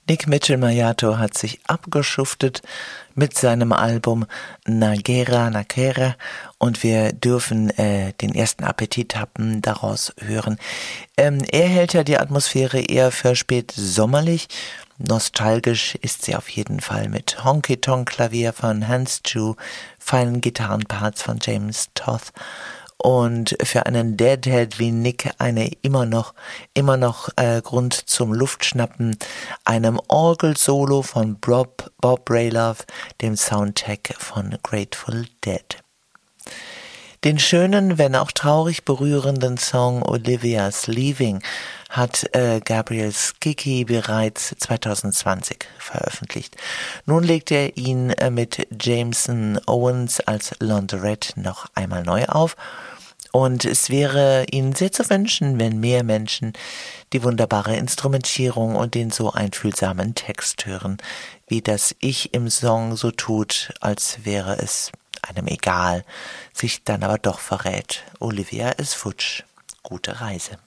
Nick Mitchell-Mayato hat sich abgeschuftet mit seinem Album Nagera Nakera und wir dürfen den ersten Appetithappen daraus hören. Er hält ja die Atmosphäre eher für spät sommerlich. Nostalgisch ist sie auf jeden Fall mit Honky-Tonk-Klavier von Hans Chu, feinen Gitarrenparts von James Toth und für einen Deadhead wie Nick eine immer noch Grund zum Luftschnappen, einem Orgel-Solo von Bob Braylove, dem Soundtrack von Grateful Dead. Den schönen, wenn auch traurig berührenden Song Olivia's Leaving hat Gabriel Skiki bereits 2020 veröffentlicht. Nun legt er ihn mit Jameson Owens als Laundrette noch einmal neu auf. Und es wäre Ihnen sehr zu wünschen, wenn mehr Menschen die wunderbare Instrumentierung und den so einfühlsamen Text hören, wie das Ich im Song so tut, als wäre es einem egal, sich dann aber doch verrät. Olivia ist futsch. Gute Reise.